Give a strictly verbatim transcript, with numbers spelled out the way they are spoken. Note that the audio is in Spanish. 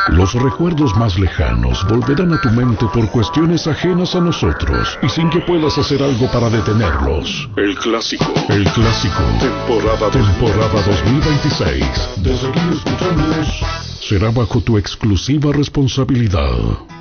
Los recuerdos más lejanos volverán a tu mente por cuestiones ajenas a nosotros y sin que puedas hacer algo para detenerlos. El clásico. El clásico. Temporada, temporada dos mil veintiséis. De seguir escuchándonos, será bajo tu exclusiva responsabilidad.